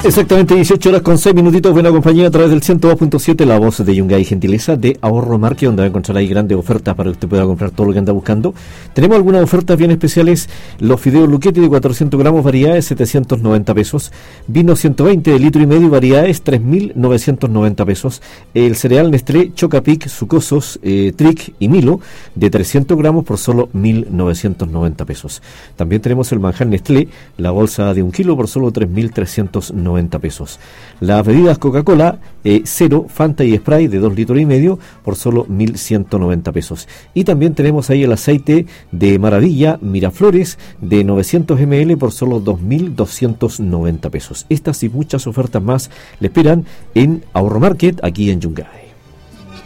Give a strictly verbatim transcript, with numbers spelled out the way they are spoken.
Exactamente dieciocho horas con seis minutitos, buena compañía a través del ciento dos punto siete, la voz de Yungay, gentileza de Ahorro Market, donde va a encontrar ahí grandes ofertas para que usted pueda comprar todo lo que anda buscando. Tenemos algunas ofertas bien especiales: los fideos Luchetti de cuatrocientos gramos, variedades setecientos noventa pesos, vino ciento veinte de litro y medio, variedades tres mil novecientos noventa pesos, el cereal Nestlé Chocapic, Sucosos, eh, Trick y Milo de trescientos gramos por solo mil novecientos noventa pesos. También tenemos el manjar Nestlé, la bolsa de un kilo por solo tres mil trescientos noventa pesos. Las bebidas Coca-Cola eh, Cero, Fanta y Sprite de dos litros y medio por solo mil ciento noventa pesos. Y también tenemos ahí el aceite de Maravilla Miraflores de novecientos mililitros por solo dos mil doscientos noventa pesos. Estas y muchas ofertas más le esperan en Ahorro Market aquí en Yungay.